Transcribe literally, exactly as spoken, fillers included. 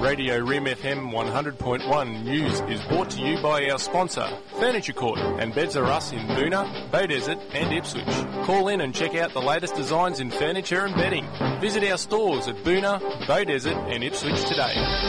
Radio Rim F M one hundred point one News is brought to you by our sponsor, Furniture Court, and Beds Are Us in Boonah, Beaudesert and Ipswich. Call in and check out the latest designs in furniture and bedding. Visit our stores at Boonah, Beaudesert and Ipswich today.